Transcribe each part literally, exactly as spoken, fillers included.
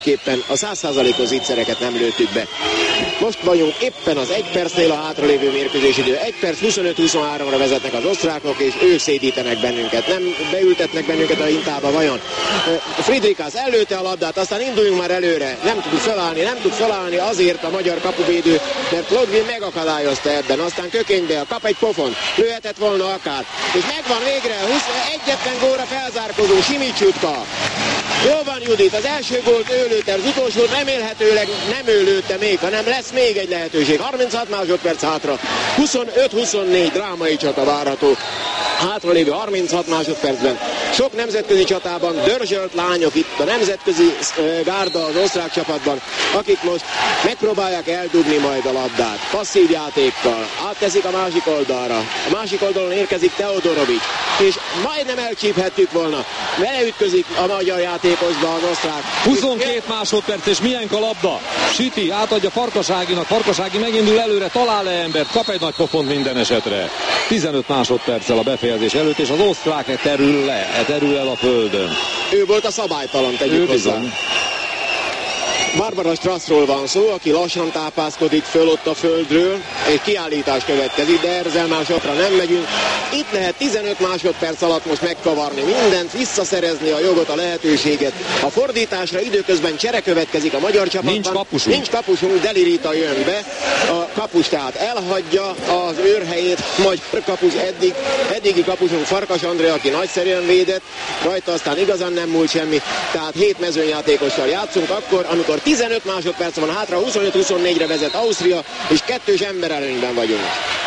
Képpen a száz százalékos ígyszereket nem lőttük be. Most vagyunk éppen az egy percnél a hátralévő mérkőzésidő. egy perc huszonöt huszonháromra vezetnek az osztrákok, és ők szédítenek bennünket. Nem beültetnek bennünket a hintába vajon. Friedrichs ellőtte a labdát, aztán induljunk már előre. Nem tud felállni, nem tud felállni azért a magyar kapuvédő, mert Lodvin megakadályozta ebben. Aztán Kökénybe kap egy pofont, lőhetett volna akár. És megvan végre, egyetlen gólra felzárkozó Simicsutka. Jó van, Judit, az első gólt ő lőtte, az utolsót remélhetőleg nem ő lőtte még, hanem lesz még egy lehetőség. harminchat másodperc hátra, huszonöt huszonnégy drámai csata várható. Hátralévő harminchat másodpercben. Sok nemzetközi csatában dörzsölt lányok itt a nemzetközi gárda az osztrák csapatban, akik most megpróbálják eldugni majd a labdát. Passzív játékkal átteszik a másik oldalra. A másik oldalon érkezik Teodorovics, és majdnem elcsíphettük volna. Beleütközik a magyar játékosba az osztrák. huszonkét másodperc, és milyen a labda. Siti átadja Farkaságinak, Farkasági megindul előre, talál-e embert, kap egy nagy pofont minden esetre. tizenöt másodperccel a befejezés előtt, és az osztrák terül le, terül el a földön. Ő volt a szabálytalan, tegyük hozzá. Barbara Strassról van szó, aki lassan tápászkodik föl ott a földről, és kiállítás következik, de ezzel már sokra nem megyünk. Itt lehet tizenöt másodperc alatt most megkavarni mindent, visszaszerezni a jogot, a lehetőséget. A fordításra időközben csere következik a magyar csapatban. Nincs kapusunk. Nincs kapusunk, Delirita jön be. A kapus tehát elhagyja az őrhelyét, magyar kapus eddig, eddigi kapusunk Farkas Andrea, aki nagyszerűen védett, rajta aztán igazán nem múlt semmi. Tehát hét mezőnyjátékossal játszunk akkor, amikor tizenöt másodperc van hátra, huszonöt huszonnégyre vezet Ausztria, és kettős ember előnyben vagyunk.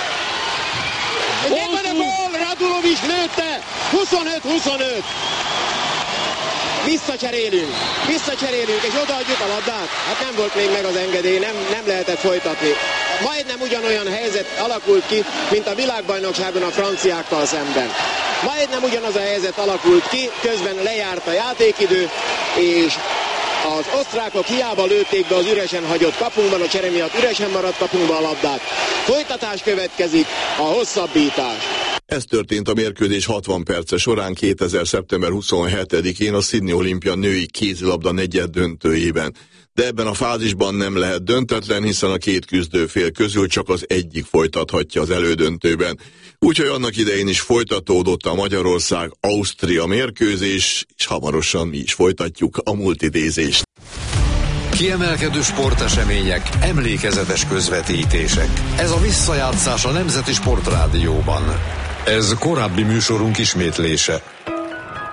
Megvan a gól, Radulovics lőtte, huszonöt huszonöt. Visszacserélünk, visszacserélünk, és odaadjuk a labdát. Hát nem volt még meg az engedély, nem, nem lehetett folytatni. Majdnem ugyanolyan helyzet alakult ki, mint a világbajnokságon a franciákkal szemben. Majdnem ugyanaz a helyzet alakult ki, közben lejárt a játékidő, és az osztrákok hiába lőtték be az üresen hagyott kapunkban, a csere miatt üresen maradt kapunkban a labdát. Folytatás következik, a hosszabbítás. Ez történt a mérkőzés hatvan perce során kétezer. szeptember huszonhetedikén a Sydney Olimpia női kézilabda negyed döntőjében. De ebben a fázisban nem lehet döntetlen, hiszen a két küzdőfél közül csak az egyik folytathatja az elődöntőben. Úgyhogy annak idején is folytatódott a Magyarország-Ausztria mérkőzés, és hamarosan mi is folytatjuk a multidézést. Kiemelkedő sportesemények, emlékezetes közvetítések. Ez a visszajátszás a Nemzeti Sportrádióban. Ez korábbi műsorunk ismétlése.